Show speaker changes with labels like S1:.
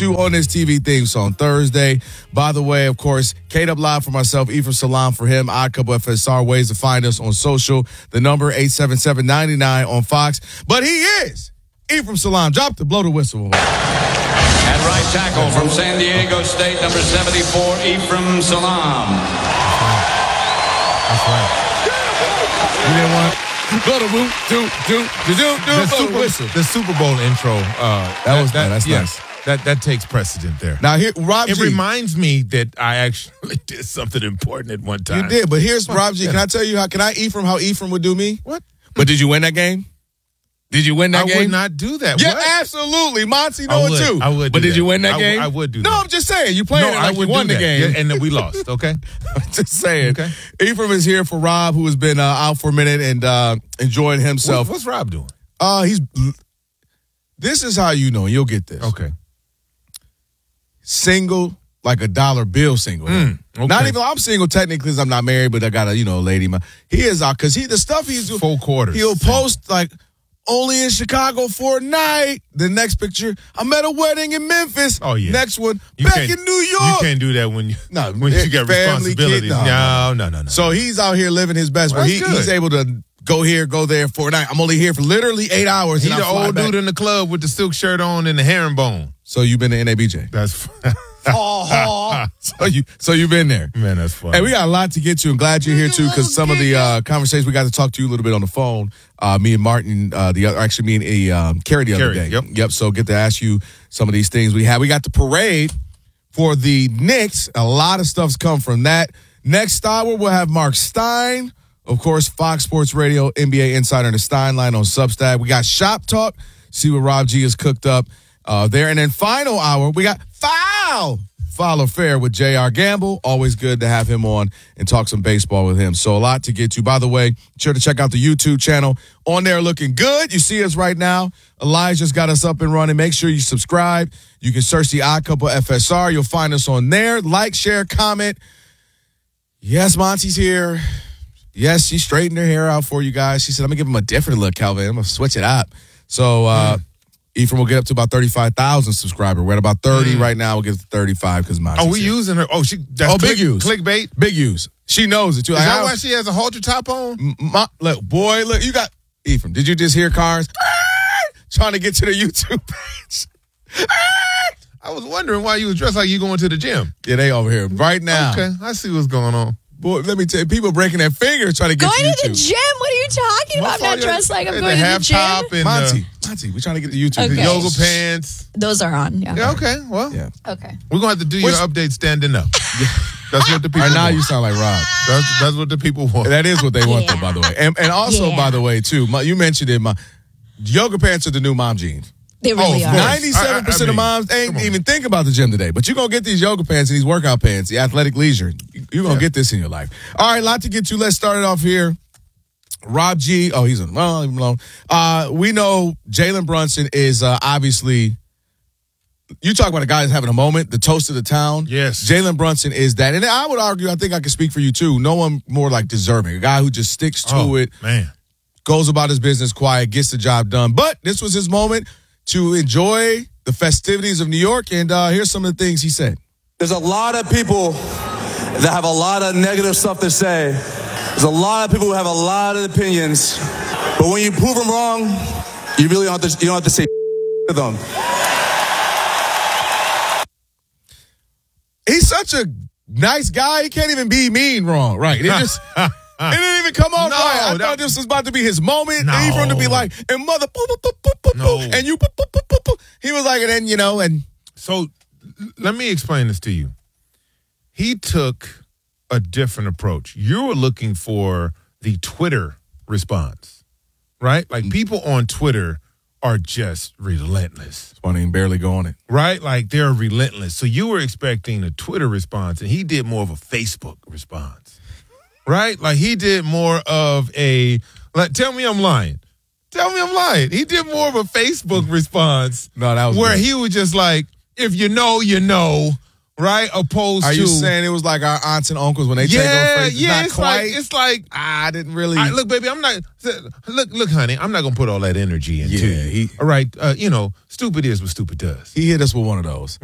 S1: you on this TV theme song Thursday. By the way, of course, K-Dub Live for myself, Ephraim Salaam for him, Odd Couple FSR. Ways to find us on social. The number 877-99 on Fox. But he is Ephraim Salaam. Drop the blow the whistle.
S2: At right tackle from San Diego State, number 74, Ephraim Salaam.
S3: That's right.
S1: You didn't want blow the whistle.
S3: The Super Bowl intro.
S1: That's nice.
S3: That takes precedent there.
S1: Now here, Rob G.
S3: It reminds me that I actually did something important at one time.
S1: You did, but here's Rob G. Can I tell you how Ephraim would do me?
S3: What?
S1: But did you win that game? Did you win that game?
S3: I would not do that.
S1: Yeah,
S3: what?
S1: Absolutely. Monty know it too.
S3: I would.
S1: But did you win that game?
S3: I would do that.
S1: No, I'm just saying. You played it like you won the game.
S3: Yeah, and then we lost, okay?
S1: I'm just saying.
S3: Okay.
S1: Ephraim is here for Rob, who has been out for a minute and enjoying himself.
S3: What's Rob doing?
S1: This is how you know. You'll get this.
S3: Okay.
S1: Single, like a dollar bill single.
S3: Okay.
S1: Not even, I'm single technically because I'm not married, but I got a, lady. He is out because the stuff he's doing.
S3: Full quarters.
S1: He'll post like, only in Chicago for a night. The next picture, I'm at a wedding in Memphis.
S3: Oh, yeah.
S1: Next one, back in New York.
S3: You can't do that when you got responsibilities. No.
S1: So he's out here living his best.
S3: Well,
S1: he's able to go here, go there for a night. I'm only here for literally 8 hours.
S3: He's the old dude in the club with the silk shirt on and the herringbone.
S1: So you've been to NABJ?
S3: That's
S1: So you've been there.
S3: Man, that's funny.
S1: Hey, we got a lot to get to. I'm glad you're here too, because some of the conversations we got to talk to you a little bit on the phone. Me and Martin, Carrie the other day. Yep. So get to ask you some of these things we have. We got the parade for the Knicks. A lot of stuff's come from that. Next hour, we'll have Mark Stein, of course, Fox Sports Radio, NBA Insider, and the Stein Line on Substack. We got Shop Talk. See what Rob G has cooked up there. And then final hour, we got Foul Affair with J.R. Gamble. Always good to have him on and talk some baseball with him. So a lot to get to. By the way, sure to check out the YouTube channel. On there looking good. You see us right now. Elijah's got us up and running. Make sure you subscribe. You can search the Odd Couple FSR. You'll find us on there. Like, share, comment. Yes, Monty's here. Yes, she straightened her hair out for you guys. She said, I'm going to give him a different look, Calvin. I'm going to switch it up. So, Ephraim will get up to about 35,000 subscribers. We're at about 30 right now. We'll get to 35 because Monty.
S3: We using her?
S1: Big use.
S3: Clickbait?
S1: Big use. She knows it too.
S3: Is that why she has a halter top on?
S1: Look, you got Ephraim. Did you just hear cars trying to get to the YouTube page?
S3: I was wondering why you was dressed like you going to the gym.
S1: Yeah, they over here right now.
S3: Okay, I see what's going on.
S1: Boy, let me tell you, people breaking their fingers trying to get
S4: going
S1: to
S4: the gym? What are you talking about? I'm not dressed like I'm going to the gym.
S1: Monty, we're trying to get the YouTube.
S4: Okay.
S3: The yoga pants.
S4: Those are on. Yeah.
S3: Okay. Well.
S1: Yeah.
S4: Okay.
S3: We're gonna have to do your update standing up. That's what the people.
S1: Right now,
S3: want.
S1: you sound like Rob.
S3: That's what the people want.
S1: That is what they want, though. By the way, and also by the way, too, you mentioned it. My yoga pants are the new mom jeans.
S4: They really are.
S1: 97% of moms ain't even think about the gym today. But you're going to get these yoga pants and these workout pants, the athletic leisure. You're going to get this in your life. All right, a lot to get to. Let's start it off here. Rob G. Oh, he's on. Well, leave him alone. We know Jalen Brunson is obviously, you talk about a guy that's having a moment, the toast of the town.
S3: Yes.
S1: Jalen Brunson is that. And I would argue, I think I can speak for you too, no one more like deserving. A guy who just sticks to it.
S3: Man.
S1: Goes about his business quiet, gets the job done. But this was his moment to enjoy the festivities of New York, and here's some of the things he said.
S5: There's a lot of people that have a lot of negative stuff to say. There's a lot of people who have a lot of opinions, but when you prove them wrong, you really don't have to say to them.
S1: He's such a nice guy, he can't even be mean wrong, right? It just... It didn't even come out right. I thought this was about to be his moment. No. Even to be like, and mother, and you, he was like, and then, and.
S3: So let me explain this to you. He took a different approach. You were looking for the Twitter response, right? Like people on Twitter are just relentless.
S1: Won't even barely go on it.
S3: Right? Like they're relentless. So you were expecting a Twitter response, and he did more of a Facebook response. Right? Like he did more of tell me I'm lying. Tell me I'm lying. He did more of a Facebook response.
S1: No, that was
S3: where
S1: good.
S3: He was just like, if you know, you know, right? Opposed to.
S1: Are you saying it was like our aunts and uncles when they take on phrases?
S3: Yeah,
S1: it's quite.
S3: It's like
S1: I didn't really.
S3: Look, baby, I'm not. Look, honey, I'm not gonna put all that energy into you. All right, stupid is what stupid does.
S1: He hit us with one of those.